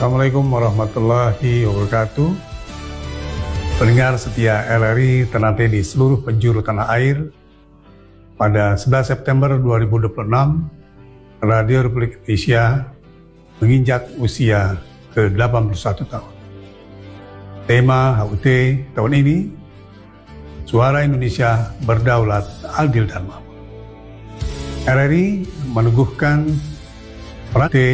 Assalamualaikum warahmatullahi wabarakatuh. Pendengar setia RRI Ternate di seluruh penjuru tanah air, pada 11 September 2026, Radio Republik Indonesia menginjak usia ke-81 tahun. Tema HUT tahun ini, Suara Indonesia Berdaulat, Adil dan Makmur. RRI meneguhkan peran